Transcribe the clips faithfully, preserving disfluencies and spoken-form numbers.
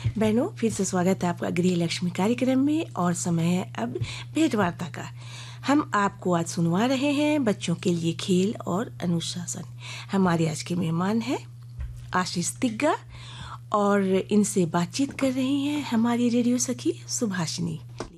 बहनों, फिर से स्वागत है आपका गृह लक्ष्मी कार्यक्रम में और समय है अब भेंट वार्ता का। हम आपको आज सुनवा रहे हैं बच्चों के लिए खेल और अनुशासन। हमारे आज के मेहमान हैं आशीष तिग्गा और इनसे बातचीत कर रही हैं हमारी रेडियो सखी सुभाषिनी।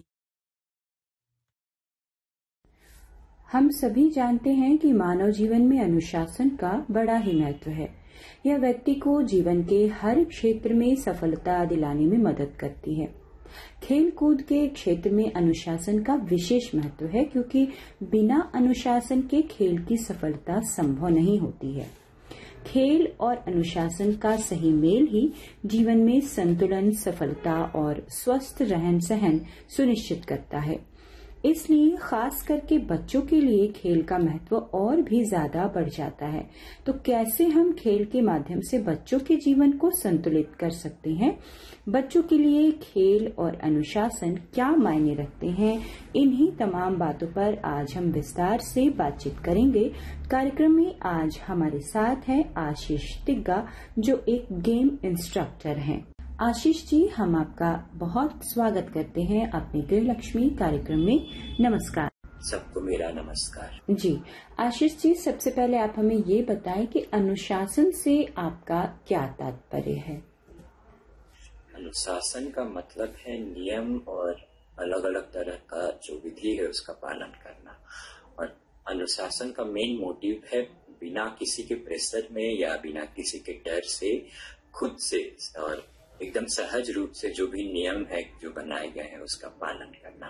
हम सभी जानते हैं कि मानव जीवन में अनुशासन का बड़ा ही महत्व है। यह व्यक्ति को जीवन के हर क्षेत्र में सफलता दिलाने में मदद करती है। खेल कूद के क्षेत्र में अनुशासन का विशेष महत्व है, क्योंकि बिना अनुशासन के खेल की सफलता संभव नहीं होती है। खेल और अनुशासन का सही मेल ही जीवन में संतुलन, सफलता और स्वस्थ रहन सहन सुनिश्चित करता है। इसलिए खास करके बच्चों के लिए खेल का महत्व और भी ज्यादा बढ़ जाता है। तो कैसे हम खेल के माध्यम से बच्चों के जीवन को संतुलित कर सकते हैं? बच्चों के लिए खेल और अनुशासन क्या मायने रखते हैं? इन्हीं तमाम बातों पर आज हम विस्तार से बातचीत करेंगे। कार्यक्रम में आज हमारे साथ हैं आशीष तिग्गा, जो एक गेम इंस्ट्रक्टर हैं। आशीष जी, हम आपका बहुत स्वागत करते हैं अपने गृह लक्ष्मी कार्यक्रम में। नमस्कार। सबको मेरा नमस्कार। जी आशीष जी, सबसे पहले आप हमें ये बताएं कि अनुशासन से आपका क्या तात्पर्य है? अनुशासन का मतलब है नियम और अलग अलग तरह का जो विधि है उसका पालन करना। और अनुशासन का मेन मोटिव है बिना किसी के प्रेशर में या बिना किसी के डर से खुद से और एकदम सहज रूप से जो भी नियम है जो बनाए गए हैं उसका पालन करना।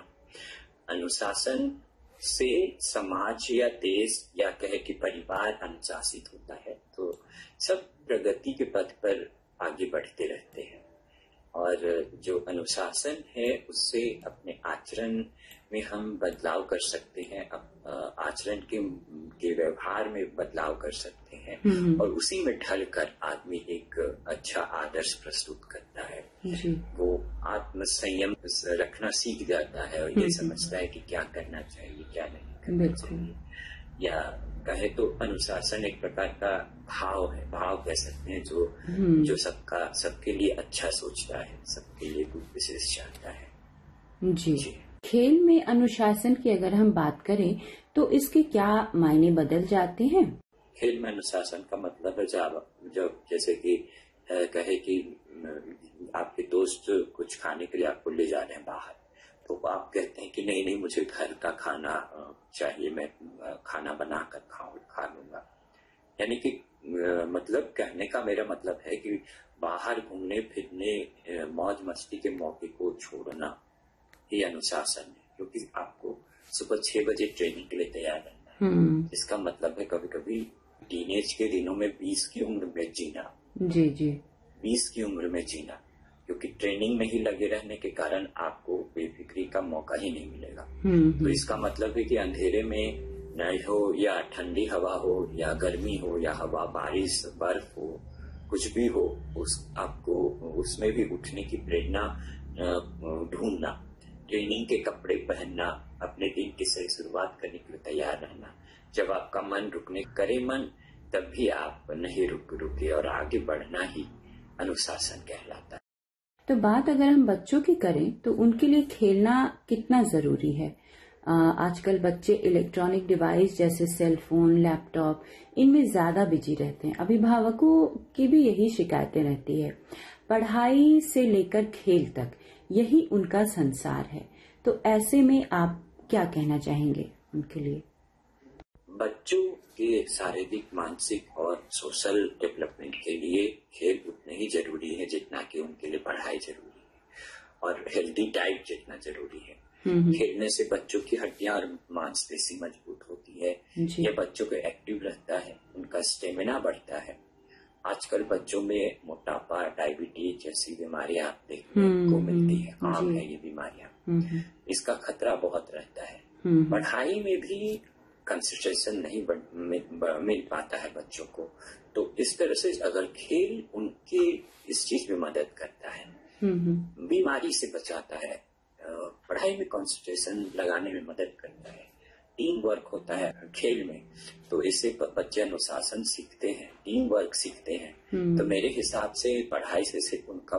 अनुशासन से समाज या देश या कहे कि परिवार अनुशासित होता है तो सब प्रगति के पथ पर आगे बढ़ते रहते हैं। और जो अनुशासन है उससे अपने आचरण में हम बदलाव कर सकते हैं, आचरण के, के व्यवहार में बदलाव कर सकते हैं और उसी में ढल कर आदमी एक अच्छा आदर्श प्रस्तुत करता है। वो आत्म संयम रखना सीख जाता है और ये समझता है कि क्या करना चाहिए क्या नहीं करना चाहिए। या कहे तो अनुशासन एक प्रकार का भाव है, भाव कह सकते हैं जो जो सबका सबके लिए अच्छा सोचता है, सबके लिए कुछ विशेष चाहता है। जी, जी। खेल में अनुशासन की अगर हम बात करें तो इसके क्या मायने बदल जाते हैं? खेल में अनुशासन का मतलब है जब जब जैसे कि कहे कि आपके दोस्त कुछ खाने के लिए आपको ले जा रहे हैं बाहर, तो आप कहते हैं कि नहीं नहीं मुझे घर का खाना चाहिए, मैं खाना बनाकर खाऊं खा लूंगा। यानी कि मतलब कहने का मेरा मतलब है कि बाहर घूमने फिरने मौज मस्ती के मौके को छोड़ना ये अनुशासन है, क्योंकि आपको सुबह छह बजे ट्रेनिंग के लिए तैयार रहना है। इसका मतलब है कभी कभी टीनेज के दिनों में बीस की उम्र में जीना। जी जी बीस की उम्र में जीना, क्योंकि ट्रेनिंग में ही लगे रहने के कारण आपको बेफिक्री का मौका ही नहीं मिलेगा। तो इसका मतलब है कि अंधेरे में न हो या ठंडी हवा हो या गर्मी हो या हवा बारिश बर्फ हो कुछ भी हो, उस आपको उसमें भी उठने की प्रेरणा ढूंढना, ट्रेनिंग के कपड़े पहनना, अपने दिन की सही शुरुआत करने के लिए तैयार रहना। जब आपका मन रुकने करे मन तब भी आप नहीं रुक रुके और आगे बढ़ना ही अनुशासन कहलाता है। तो बात अगर हम बच्चों की करें तो उनके लिए खेलना कितना जरूरी है? आ, आजकल बच्चे इलेक्ट्रॉनिक डिवाइस जैसे सेल फोन, लैपटॉप इनमें ज्यादा बिजी रहते हैं। अभिभावकों की भी यही शिकायतें रहती है। पढ़ाई से लेकर खेल तक यही उनका संसार है। तो ऐसे में आप क्या कहना चाहेंगे उनके लिए? बच्चों के शारीरिक, मानसिक और सोशल डेवलपमेंट के लिए खेल उतना ही जरूरी है जितना कि उनके लिए पढ़ाई जरूरी है और हेल्दी डाइट जितना जरूरी है। खेलने से बच्चों की हड्डियां और मांसपेशी मजबूत होती है, यह बच्चों को एक्टिव रहता है, उनका स्टेमिना बढ़ता है। आजकल बच्चों में मोटापा, डायबिटीज जैसी बीमारियां देखने को मिलती है, आम है ये बीमारियां। इसका खतरा बहुत रहता है। पढ़ाई में भी कंसंट्रेशन नहीं मिल पाता है बच्चों को। तो इस तरह से अगर खेल उनके इस चीज में मदद करता है, बीमारी से बचाता है, पढ़ाई में कंसंट्रेशन लगाने में मदद करता है, टीम वर्क होता है खेल में, तो इससे बच्चे अनुशासन सीखते हैं, टीम वर्क सीखते हैं। तो मेरे हिसाब से पढ़ाई से सिर्फ उनका